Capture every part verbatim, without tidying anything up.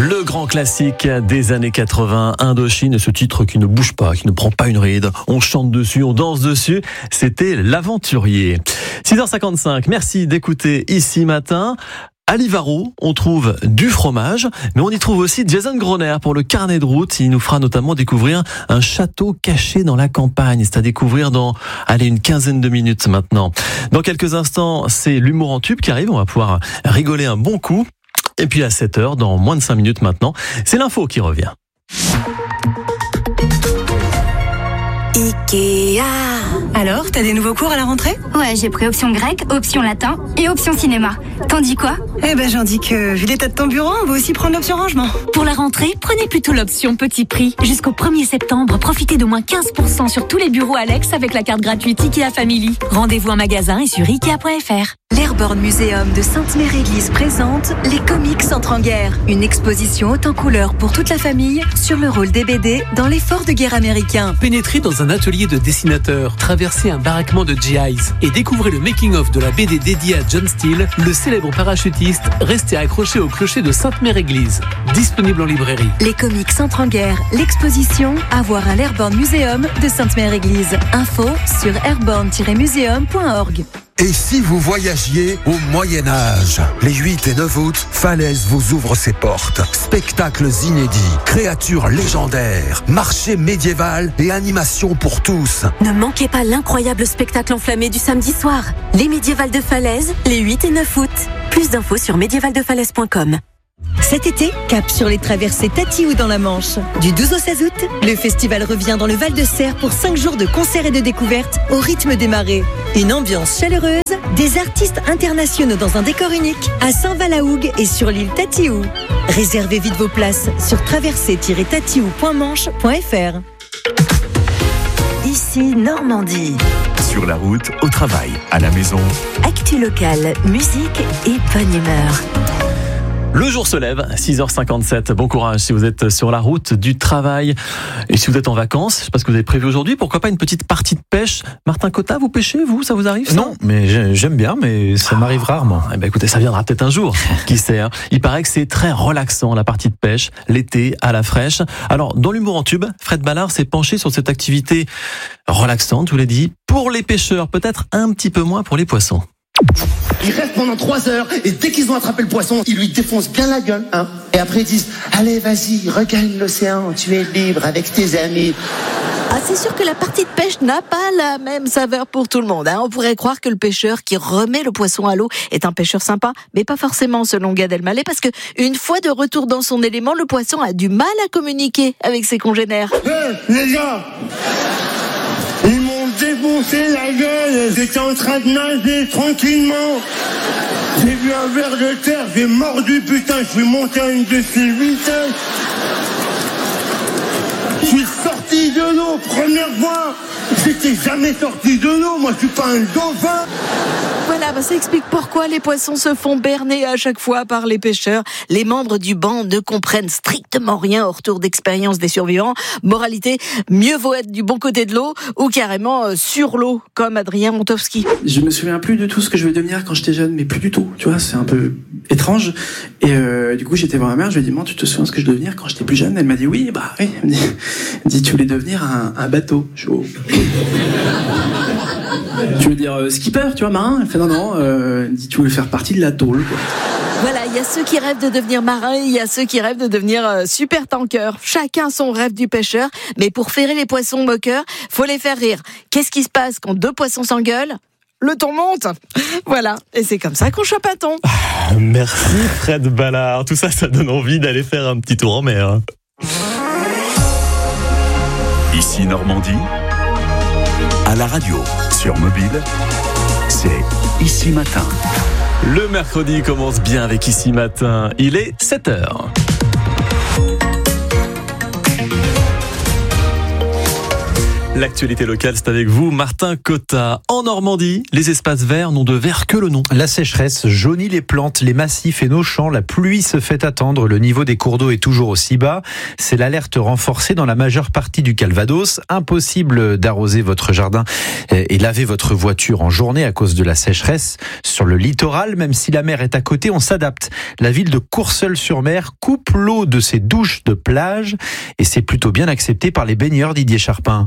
Le grand classique des années quatre-vingts, Indochine, ce titre qui ne bouge pas, qui ne prend pas une ride. On chante dessus, on danse dessus. C'était l'Aventurier. six heures cinquante-cinq, merci d'écouter Ici Matin. À Livaro, on trouve du fromage, mais on y trouve aussi Jason Groner pour le carnet de route. Il nous fera notamment découvrir un château caché dans la campagne. C'est à découvrir dans, allez, une quinzaine de minutes maintenant. Dans quelques instants, c'est l'humour en tube qui arrive. On va pouvoir rigoler un bon coup. Et puis à sept heures, dans moins de cinq minutes maintenant, c'est l'info qui revient. Ikea. Alors, t'as des nouveaux cours à la rentrée ? Ouais, j'ai pris option grec, option latin et option cinéma. T'en dis quoi ? Eh ben, j'en dis que, vu l'état de ton bureau, on va aussi prendre l'option rangement. Pour la rentrée, prenez plutôt l'option petit prix. Jusqu'au premier septembre, profitez de moins quinze pour cent sur tous les bureaux Alex avec la carte gratuite Ikea Family. Rendez-vous en magasin et sur ikea point f r. L'Airborne Museum de Sainte-Mère-Église présente Les Comics Entrent en guerre. Une exposition haute en couleurs pour toute la famille sur le rôle des B D dans l'effort de guerre américain. Pénétrez dans un atelier de dessinateur, traversez un baraquement de G Is et découvrez le making-of de la B D dédiée à John Steele, le célèbre parachutiste resté accroché au clocher de Sainte-Mère-Église. Disponible en librairie. Les Comics Entrent en guerre. L'exposition à voir à l'Airborne Museum de Sainte-Mère-Église. Info sur airborne tiret museum point org. Et si vous voyagiez au Moyen-Âge ? Les huit et neuf août, Falaise vous ouvre ses portes. Spectacles inédits, créatures légendaires, marché médiéval et animations pour tous. Ne manquez pas l'incroyable spectacle enflammé du samedi soir. Les médiévals de Falaise, les huit et neuf août. Plus d'infos sur médiéval de falaise point com. Cet été, cap sur les traversées Tatiou dans la Manche. Du douze au seize août, le festival revient dans le Val-de-Serre pour cinq jours de concerts et de découvertes au rythme des marées. Une ambiance chaleureuse, des artistes internationaux dans un décor unique à Saint-Val-à-Hougue et sur l'île Tatiou. Réservez vite vos places sur traversée tiret tatiou point manche point f r. Ici Normandie. Sur la route, au travail, à la maison. Actu locale, musique et bonne humeur. Le jour se lève, six heures cinquante-sept. Bon courage si vous êtes sur la route du travail. Et si vous êtes en vacances, je sais pas ce que vous avez prévu aujourd'hui, pourquoi pas une petite partie de pêche. Martin Cotta, vous pêchez, vous, ça vous arrive ça ? Non, mais j'aime bien, mais ça m'arrive rarement. Eh ben écoutez, ça viendra peut-être un jour, qui sait. Hein. Il paraît que c'est très relaxant la partie de pêche, l'été, à la fraîche. Alors, dans l'humour en tube, Fred Ballard s'est penché sur cette activité relaxante, je vous l'ai dit, pour les pêcheurs, peut-être un petit peu moins pour les poissons. Ils restent pendant trois heures et dès qu'ils ont attrapé le poisson, ils lui défoncent bien la gueule, hein. Et après ils disent « Allez, vas-y, regagne l'océan, tu es libre avec tes amis. » Ah, c'est sûr que la partie de pêche n'a pas la même saveur pour tout le monde. Hein. On pourrait croire que le pêcheur qui remet le poisson à l'eau est un pêcheur sympa, mais pas forcément selon Gad Elmaleh, parce que une fois de retour dans son élément, le poisson a du mal à communiquer avec ses congénères. Hé, hey, les gars, ils m'ont défoncé la gueule. J'étais en train de nager tranquillement. J'ai vu un ver de terre, j'ai mordu, putain, je suis monté à une de ces vitesses. Je suis sorti de l'eau, première fois. J'étais jamais sorti de l'eau, moi je suis pas un dauphin. Voilà, bah ça explique pourquoi les poissons se font berner à chaque fois par les pêcheurs. Les membres du banc ne comprennent strictement rien au retour d'expérience des survivants. Moralité, mieux vaut être du bon côté de l'eau ou carrément euh, sur l'eau, comme Adrien Montowski. Je me souviens plus de tout ce que je vais devenir quand j'étais jeune, mais plus du tout, tu vois, c'est un peu étrange. Et euh, du coup, j'étais voir ma mère, je lui ai dit, maman, tu te souviens de ce que je devais devenir quand j'étais plus jeune ? Elle m'a dit, oui, bah oui. Elle me dit, elle me dit tu voulais devenir un, un bateau. Je suis oh. Tu veux dire euh, skipper, tu vois, marin ? Elle fait non, non, euh, elle me dit, tu voulais faire partie de la tôle, quoi. Voilà, il y a ceux qui rêvent de devenir marin, il y a ceux qui rêvent de devenir euh, super tanker. Chacun son rêve du pêcheur, mais pour ferrer les poissons moqueurs, faut les faire rire. Qu'est-ce qui se passe quand deux poissons s'engueulent ? Le ton monte. Voilà, et c'est comme ça qu'on chope un thon. Ah, merci Fred Ballard. Tout ça, ça donne envie d'aller faire un petit tour en mer. Ici Normandie, à la radio, sur mobile, c'est Ici Matin. Le mercredi commence bien avec Ici Matin. Il est sept heures. L'actualité locale, c'est avec vous, Martin Cotta. En Normandie, les espaces verts n'ont de vert que le nom. La sécheresse jaunit les plantes, les massifs et nos champs. La pluie se fait attendre. Le niveau des cours d'eau est toujours aussi bas. C'est l'alerte renforcée dans la majeure partie du Calvados. Impossible d'arroser votre jardin et laver votre voiture en journée à cause de la sécheresse. Sur le littoral, même si la mer est à côté, on s'adapte. La ville de Courseulles-sur-Mer coupe l'eau de ses douches de plage et c'est plutôt bien accepté par les baigneurs. Didier Charpin.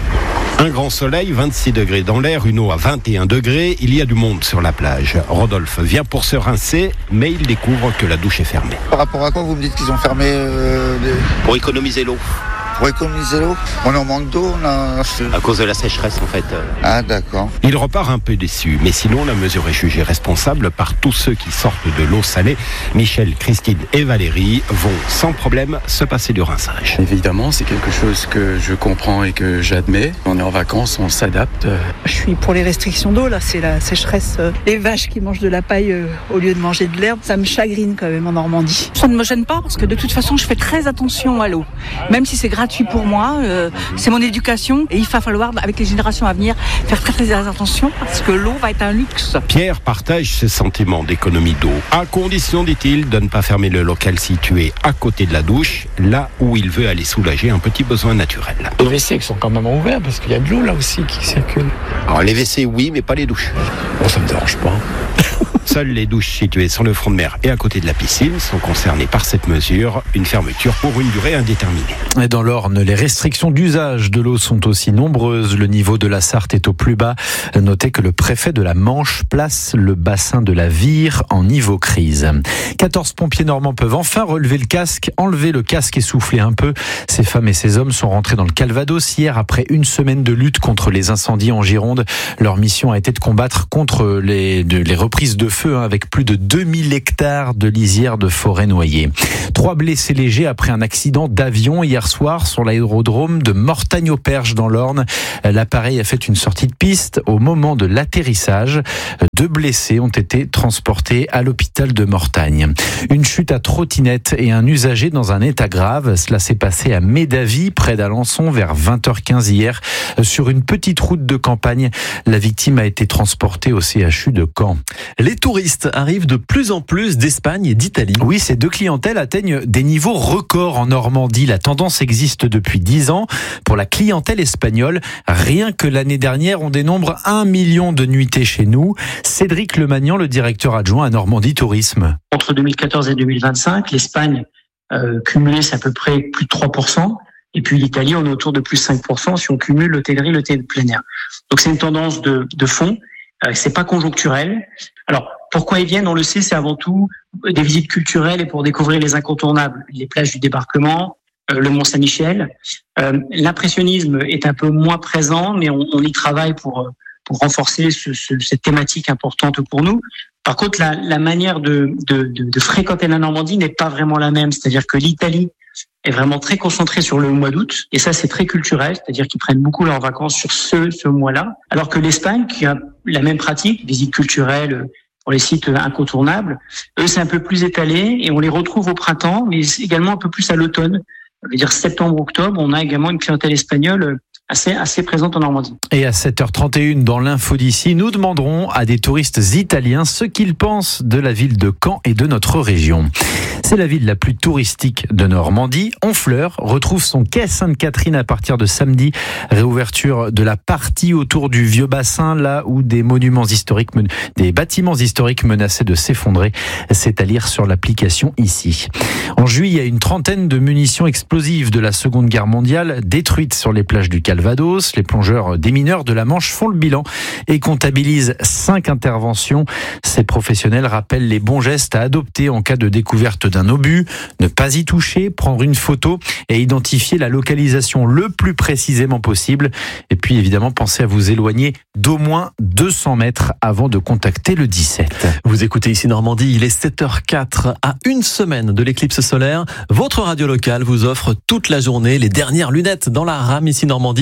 Un grand soleil, vingt-six degrés dans l'air, une eau à vingt et un degrés, il y a du monde sur la plage. Rodolphe vient pour se rincer, mais il découvre que la douche est fermée. Par rapport à quoi vous me dites qu'ils ont fermé euh, les... Pour économiser l'eau. Pour économiser l'eau ? On est en manque d'eau, on a... À cause de la sécheresse, en fait. Ah, d'accord. Il repart un peu déçu, mais sinon, la mesure est jugée responsable par tous ceux qui sortent de l'eau salée. Michel, Christine et Valérie vont sans problème se passer du rinçage. Évidemment, c'est quelque chose que je comprends et que j'admets. On est en vacances, on s'adapte. Je suis pour les restrictions d'eau, là, c'est la sécheresse. Les vaches qui mangent de la paille euh, au lieu de manger de l'herbe, ça me chagrine quand même en Normandie. Ça ne me gêne pas parce que de toute façon, je fais très attention à l'eau. Même si c'est gratuit pour moi, euh, c'est mon éducation et il va falloir, avec les générations à venir, faire très très attention parce que l'eau va être un luxe. Pierre partage ses sentiments d'économie d'eau, à condition, dit-il, de ne pas fermer le local situé à côté de la douche, là où il veut aller soulager un petit besoin naturel. Les W C qui sont quand même ouverts parce qu'il y a de l'eau là aussi qui circule. Alors les W C oui, mais pas les douches. Bon, ça me dérange pas. Seules les douches situées sur le front de mer et à côté de la piscine sont concernées par cette mesure, une fermeture pour une durée indéterminée. Et dans l'Orne, les restrictions d'usage de l'eau sont aussi nombreuses. Le niveau de la Sarthe est au plus bas. Notez que le préfet de la Manche place le bassin de la Vire en niveau crise. quatorze pompiers normands peuvent enfin relever le casque, enlever le casque et souffler un peu. Ces femmes et ces hommes sont rentrés dans le Calvados hier après une semaine de lutte contre les incendies en Gironde. Leur mission a été de combattre contre les, de, les reprises de feu hein, avec plus de deux mille hectares de lisières de forêt noyées. Trois blessés légers après un accident d'avion hier soir sur l'aérodrome de Mortagne-au-Perche dans l'Orne. L'appareil a fait une sortie de piste au moment de l'atterrissage. Deux blessés ont été transportés à l'hôpital de Mortagne. Une chute à trottinette et un usager dans un état grave. Cela s'est passé à Médavy, près d'Alençon, vers vingt heures quinze hier, sur une petite route de campagne. La victime a été transportée au C H U de Caen. Les touristes arrivent de plus en plus d'Espagne et d'Italie. Oui, ces deux clientèles atteignent des niveaux records en Normandie. La tendance existe depuis dix ans. Pour la clientèle espagnole, rien que l'année dernière, on dénombre un million de nuitées chez nous. Cédric Lemagnan, le directeur adjoint à Normandie Tourisme. Entre deux mille quatorze et deux mille vingt-cinq, l'Espagne euh, cumulée, c'est à peu près plus de trois pour cent. Et puis l'Italie, on est autour de plus cinq pour cent si on cumule l'hôtellerie, l'hôtel de plein air. Donc c'est une tendance de, de fond. Euh, c'est pas conjoncturel. Alors, pourquoi ils viennent? On le sait, c'est avant tout des visites culturelles et pour découvrir les incontournables. Les plages du débarquement, euh, le Mont-Saint-Michel. Euh, l'impressionnisme est un peu moins présent, mais on, on y travaille pour, pour renforcer ce, ce, cette thématique importante pour nous. Par contre, la, la manière de, de, de, de fréquenter la Normandie n'est pas vraiment la même. C'est-à-dire que l'Italie est vraiment très concentrée sur le mois d'août. Et ça, c'est très culturel. C'est-à-dire qu'ils prennent beaucoup leurs vacances sur ce, ce mois-là. Alors que l'Espagne, qui a la même pratique, visite culturelle pour les sites incontournables, eux, c'est un peu plus étalé et on les retrouve au printemps, mais également un peu plus à l'automne. Je veux dire septembre-octobre, on a également une clientèle espagnole assez, assez présente en Normandie. Et à sept heures trente et une, dans l'info d'ici, nous demanderons à des touristes italiens ce qu'ils pensent de la ville de Caen et de notre région. C'est la ville la plus touristique de Normandie. Honfleur retrouve son quai Sainte-Catherine à partir de samedi. Réouverture de la partie autour du vieux bassin, là où des monuments historiques, des bâtiments historiques menaçaient de s'effondrer. C'est à lire sur l'application ici. En juillet, une trentaine de munitions explosives de la Seconde Guerre mondiale détruites sur les plages du Calvados. Les plongeurs démineurs de la Manche font le bilan et comptabilisent cinq interventions. Ces professionnels rappellent les bons gestes à adopter en cas de découverte d'un obus, ne pas y toucher, prendre une photo et identifier la localisation le plus précisément possible. Et puis évidemment, pensez à vous éloigner d'au moins deux cents mètres avant de contacter le dix-sept. Vous écoutez ici Normandie, il est sept heures quatre. À une semaine de l'éclipse solaire, votre radio locale vous offre toute la journée les dernières lunettes dans la rame ici Normandie.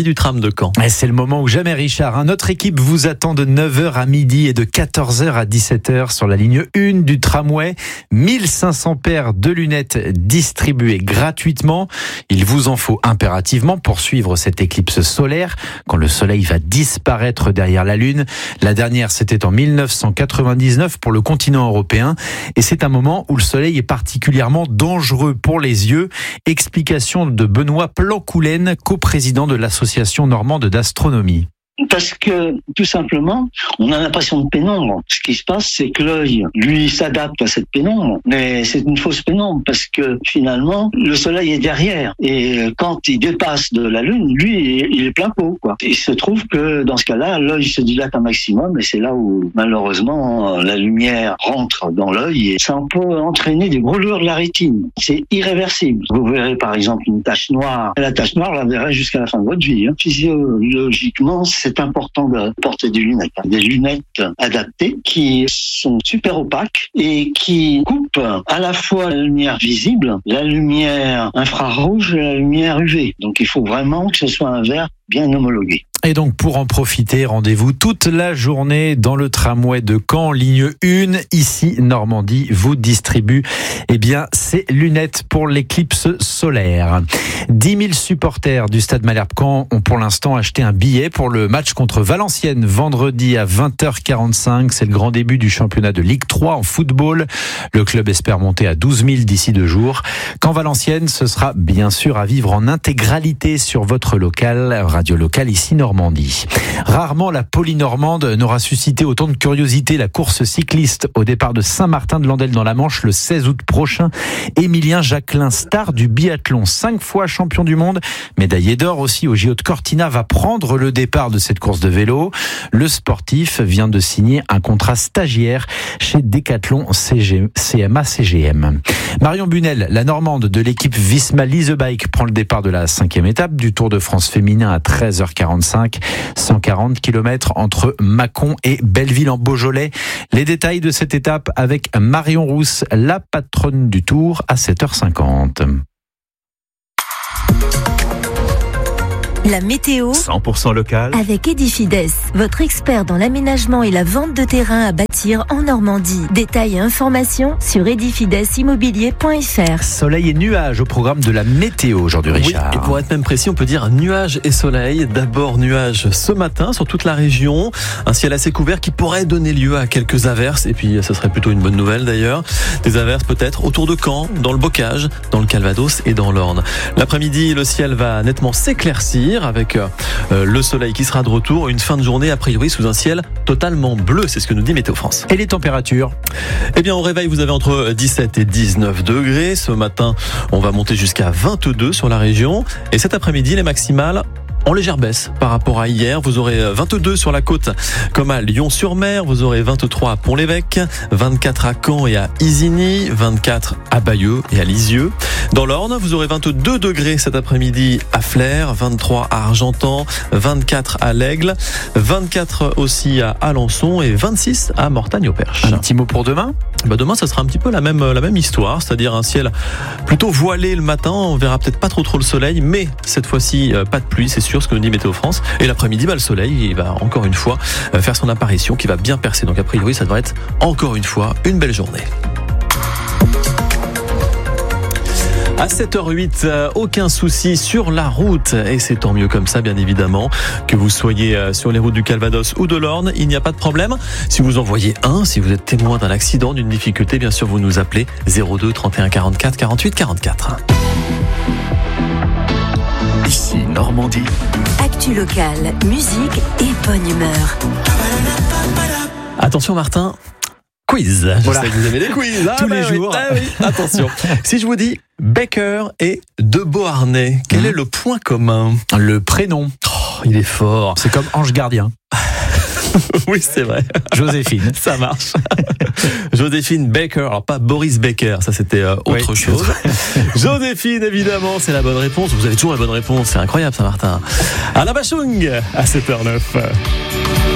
du tram de Caen. Et c'est le moment où jamais, Richard. Notre équipe vous attend de neuf heures à midi et de quatorze heures à dix-sept heures sur la ligne un du tramway. mille cinq cents paires de lunettes distribuées gratuitement. Il vous en faut impérativement pour suivre cette éclipse solaire quand le soleil va disparaître derrière la lune. La dernière, c'était en mille neuf cent quatre-vingt-dix-neuf pour le continent européen. Et c'est un moment où le soleil est particulièrement dangereux pour les yeux. Explication de Benoît Plancoulen, coprésident de l'association normande d'astronomie. Parce que, tout simplement, on a l'impression de pénombre. Ce qui se passe, c'est que l'œil, lui, s'adapte à cette pénombre, mais c'est une fausse pénombre, parce que, finalement, le soleil est derrière. Et quand il dépasse de la lune, lui, il est plein pot, quoi. Il se trouve que, dans ce cas-là, l'œil se dilate un maximum, et c'est là où, malheureusement, la lumière rentre dans l'œil, et ça peut entraîner des brûlures de la rétine. C'est irréversible. Vous verrez, par exemple, une tache noire. La tache noire, la verrez jusqu'à la fin de votre vie, hein. Physiologiquement, c'est c'est important de porter des lunettes. Des lunettes adaptées qui sont super opaques et qui coupent à la fois la lumière visible, la lumière infrarouge et la lumière U V. Donc il faut vraiment que ce soit un verre bien homologué. Et donc pour en profiter, rendez-vous toute la journée dans le tramway de Caen, ligne un. Ici, Normandie vous distribue eh bien, ces lunettes pour l'éclipse solaire. dix mille supporters du Stade Malherbe-Caen ont pour l'instant acheté un billet pour le match contre Valenciennes vendredi à vingt heures quarante-cinq. C'est le grand début du championnat de Ligue trois en football. Le club espère monter à douze mille d'ici deux jours. Quand Valenciennes, ce sera bien sûr à vivre en intégralité sur votre local, radio locale ici Normandie. Rarement la Polynormande n'aura suscité autant de curiosité. La course cycliste au départ de Saint-Martin-de-Landelle dans la Manche le seize août prochain. Émilien Jacquelin, star du biathlon, cinq fois champion du monde, médaillé d'or aussi au J O de Cortina, va prendre le départ de cette course de vélo. Le sportif vient de signer un contrat stagiaire chez Decathlon C M A C G M. Marion Bunel, la Normande de l'équipe Visma Lease Bike, prend le départ de la cinquième étape du Tour de France féminin à treize heures quarante-cinq, cent quarante kilomètres entre Mâcon et Belleville en Beaujolais. Les détails de cette étape avec Marion Rousse, la patronne du Tour, à sept heures cinquante. La météo cent pour cent local avec Edifides, votre expert dans l'aménagement et la vente de terrain à bâtir en Normandie. Détails et informations sur edifides immobilier point f r. Soleil et nuages au programme de la météo aujourd'hui, Richard. Oui, et pour être même précis, on peut dire nuages et soleil. D'abord nuages ce matin sur toute la région, un ciel assez couvert qui pourrait donner lieu à quelques averses, et puis ce serait plutôt une bonne nouvelle d'ailleurs. Des averses peut-être autour de Caen, dans le Bocage, dans le Calvados et dans l'Orne. L'après-midi, le ciel va nettement s'éclaircir avec euh, le soleil qui sera de retour, une fin de journée a priori sous un ciel totalement bleu, c'est ce que nous dit Météo France. Et les températures ? Eh bien au réveil vous avez entre dix-sept et dix-neuf degrés, ce matin on va monter jusqu'à vingt-deux sur la région, et cet après-midi les maximales en légère baisse par rapport à hier. Vous aurez vingt-deux sur la côte comme à Lyon-sur-Mer, vous aurez vingt-trois à Pont-l'Évêque, vingt-quatre à Caen et à Isigny, vingt-quatre à Bayeux et à Lisieux. Dans l'Orne, vous aurez vingt-deux degrés cet après-midi à Flers, vingt-trois à Argentan, vingt-quatre à l'Aigle, vingt-quatre aussi à Alençon et vingt-six à Mortagne-au-Perche. Un petit mot pour demain ? Bah demain, ça sera un petit peu la même, la même histoire, c'est-à-dire un ciel plutôt voilé le matin. On verra peut-être pas trop trop le soleil, mais cette fois-ci, pas de pluie, c'est sûr, ce que nous dit Météo France. Et l'après-midi, bah, le soleil, il va encore une fois faire son apparition, qui va bien percer. Donc a priori, ça devrait être encore une fois une belle journée. À sept heures huit, aucun souci sur la route, et c'est tant mieux comme ça, bien évidemment, que vous soyez sur les routes du Calvados ou de l'Orne, il n'y a pas de problème. Si vous en voyez un, si vous êtes témoin d'un accident, d'une difficulté, bien sûr, vous nous appelez zéro deux trente et un quarante-quatre quarante-huit quarante-quatre. Ici Normandie. Actu locale, musique et bonne humeur. Attention Martin, quiz. Je Voilà. sais que vous aimez les quiz. Ah Tous bah les oui, jours. ah oui. Attention. Si je vous dis Baker et de Beauharnais, quel Mmh. est le point commun ? Le prénom. Oh, il est fort. C'est comme Ange Gardien. Oui, c'est vrai. Joséphine. Ça marche. Joséphine Baker, alors pas Boris Baker, ça c'était euh, autre Oui, chose. Joséphine, évidemment, c'est la bonne réponse. Vous avez toujours la bonne réponse, c'est incroyable ça, Martin. Alain Bachung, à sept heures neuf.